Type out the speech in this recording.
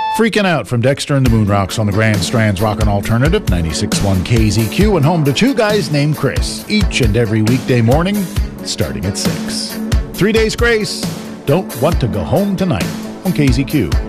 Freaking Out from Dexter and the Moonrocks on the Grand Strands Rockin' Alternative, 96.1 KZQ, and home to two guys named Chris, each and every weekday morning, starting at 6. 3 Days Grace, Don't Want to Go Home Tonight on KZQ.